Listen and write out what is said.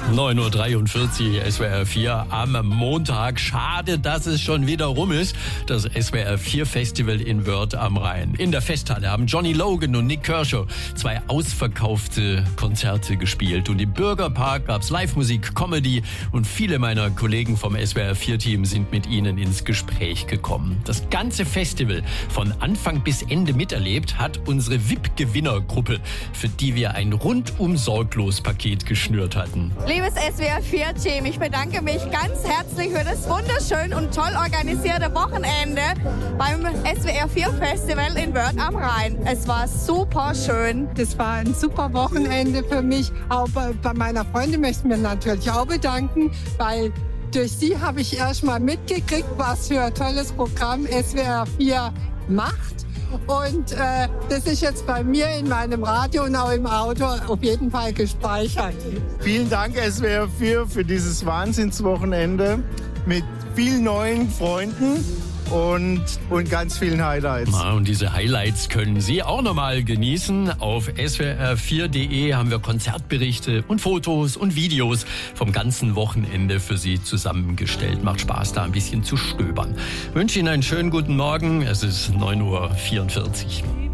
9:43 Uhr SWR 4 am Montag. Schade, dass es schon wieder rum ist. Das SWR 4 Festival in Wörth am Rhein. In der Festhalle haben Johnny Logan und Nik Kershaw 2 ausverkaufte Konzerte gespielt. Und im Bürgerpark gab's Live-Musik, Comedy und viele meiner Kollegen vom SWR 4 Team sind mit ihnen ins Gespräch gekommen. Das ganze Festival von Anfang bis Ende miterlebt hat unsere VIP-Gewinnergruppe, für die wir ein rundum sorglos Paket geschnürt hatten. Liebes SWR 4 Team, ich bedanke mich ganz herzlich für das wunderschön und toll organisierte Wochenende beim SWR 4 Festival in Wörth am Rhein. Es war super schön. Das war ein super Wochenende für mich. Auch bei meiner Freundin möchte ich mir natürlich auch bedanken, weil durch sie habe ich erst mal mitgekriegt, was für ein tolles Programm SWR 4 macht. Und das ist jetzt bei mir in meinem Radio und auch im Auto auf jeden Fall gespeichert. Vielen Dank SWR 4 für dieses Wahnsinnswochenende mit vielen neuen Freunden und ganz vielen Highlights. Und diese Highlights können Sie auch nochmal genießen. Auf swr4.de haben wir Konzertberichte und Fotos und Videos vom ganzen Wochenende für Sie zusammengestellt. Macht Spaß, da ein bisschen zu stöbern. Ich wünsche Ihnen einen schönen guten Morgen. Es ist 9:44 Uhr.